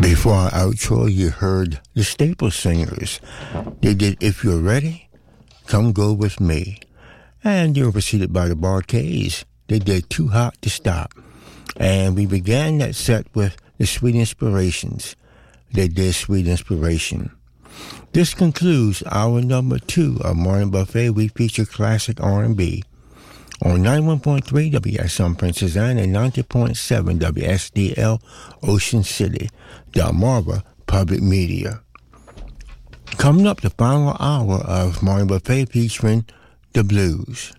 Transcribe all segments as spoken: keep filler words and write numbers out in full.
Before our outro, you heard the Staple Singers. They did If You're Ready, Come Go With Me. And they were preceded by the Bar-Kays. They did Too Hot to Stop. And we began that set with the Sweet Inspirations. They did Sweet Inspiration. This concludes hour number two of Morning Buffet. We feature classic R and B on ninety-one point three W S M Princess Anne and ninety point seven W S D L Ocean City, Delmarva Public Media. Coming up, the final hour of Morning Buffet featuring the blues.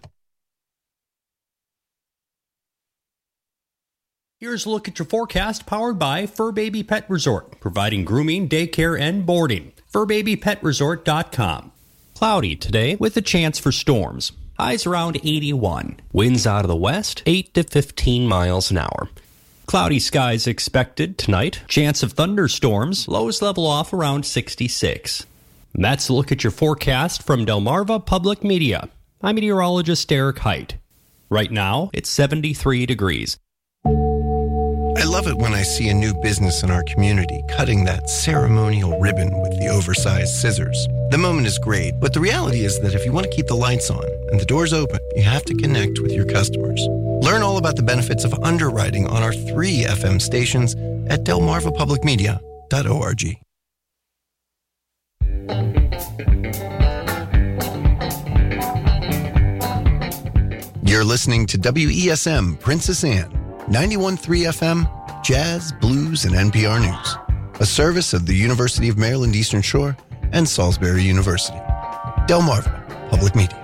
Here's a look at your forecast powered by Fur Baby Pet Resort, providing grooming, daycare, and boarding. fur baby pet resort dot com. Cloudy today with a chance for storms. Highs around eighty-one. Winds out of the west, eight to fifteen miles an hour. Cloudy skies expected tonight. Chance of thunderstorms. Lows level off around sixty-six. That's a look at your forecast from Delmarva Public Media. I'm meteorologist Derek Height. Right now, it's seventy-three degrees. I love it when I see a new business in our community cutting that ceremonial ribbon with the oversized scissors. The moment is great, but the reality is that if you want to keep the lights on and the doors open, you have to connect with your customers. Learn all about the benefits of underwriting on our three F M stations at delmarva public media dot org. You're listening to W E S M Princess Anne, ninety-one point three F M, Jazz, Blues, and N P R News, a service of the University of Maryland Eastern Shore and Salisbury University. Delmarva Public Media.